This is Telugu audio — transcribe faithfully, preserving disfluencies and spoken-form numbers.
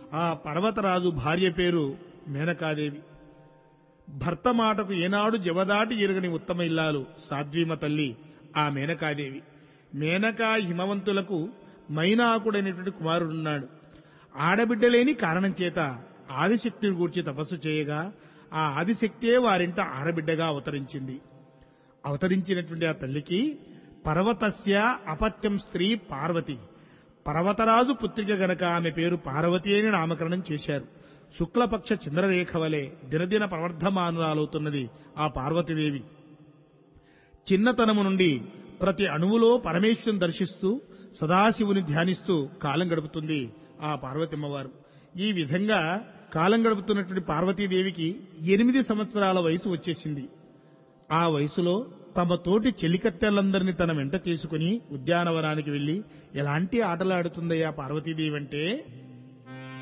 ఆ పర్వతరాజు భార్య పేరు మేనకాదేవి. భర్త మాటకు ఏనాడు జవదాటి ఎరుగని ఉత్తమ ఇల్లాలు సాధ్వీమ తల్లి ఆ మేనకాదేవి. మేనకా హిమవంతులకు మైనాకుడైనటువంటి కుమారుడున్నాడు. ఆడబిడ్డలేని కారణం చేత ఆదిశక్తిని గూర్చి తపస్సు చేయగా ఆ ఆదిశక్తే వారింట ఆడబిడ్డగా అవతరించింది. అవతరించినటువంటి ఆ తల్లికి పర్వతస్య అపత్యం స్త్రీ పార్వతి, పర్వతరాజు పుత్రిక గనక ఆమె పేరు పార్వతి అని నామకరణం చేశారు. శుక్లపక్ష చంద్రరేఖ వలె దినదిన ప్రవర్ధమానురాలవుతున్నది ఆ పార్వతీదేవి. చిన్నతనము నుండి ప్రతి అణువులో పరమేశ్వరుని దర్శిస్తూ సదాశివుని ధ్యానిస్తూ కాలం గడుపుతుంది ఆ పార్వతమ్మవారు. ఈ విధంగా కాలం గడుపుతున్నటువంటి పార్వతీదేవికి ఎనిమిది సంవత్సరాల వయసు వచ్చేసింది. ఆ వయసులో తమ తోటి చెలికత్తెలందరినీ తన వెంట తీసుకుని ఉద్యానవనానికి వెళ్లి ఎలాంటి ఆటలు ఆడుతుందయ్యా పార్వతీదేవి అంటే